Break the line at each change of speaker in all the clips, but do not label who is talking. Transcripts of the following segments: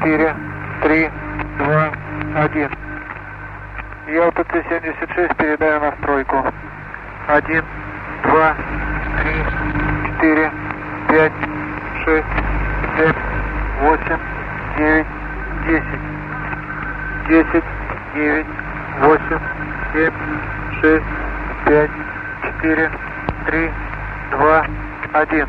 4, 3, 2, 1. Ялта Т-76, передаю настройку. 1, 2, 3, 4, 5, 6, 7, 8, 9, 10. 10, 9, 8, 7, 6, 5, 4, 3, 2, 1.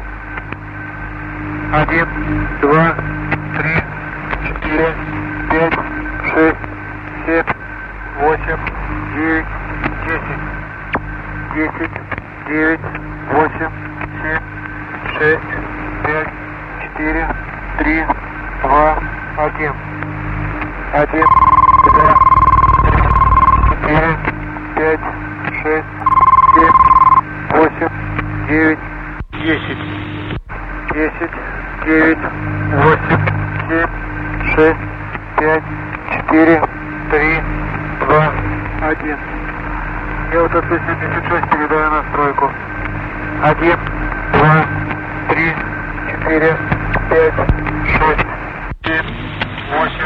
1, 2, 3, 4, 5, 6, 7, 8, 9, 10. 10, 9, 8, 7, 6, 5, 4, 3, 2, 1. 1, 2, 4, 5, 6, 7, 8, 9, 10. 10, 9, 8, 7, 6, 5, 4, 3, 2, 1. Ялта Т-76, передаю настройку. 1, 2, 3, 4, 5, 6, 7, 8,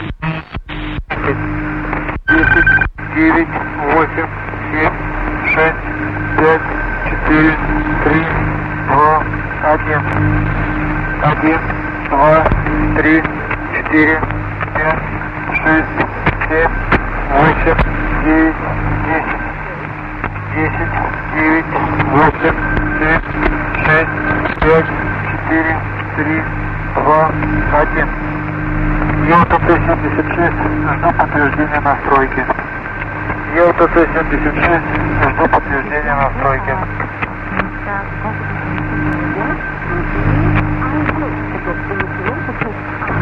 10, 9, 8, 7, 6, 5, 4, 3, 2, 1. 1, 2, 3, 4, 5, 6, 7, 8, 9, 10. 10, 9, 8, 7, 6, 5, 4, 3, 2, 1. Ялта Т-76, жду подтверждения настройки. Ялта Т-76, жду подтверждения настройки.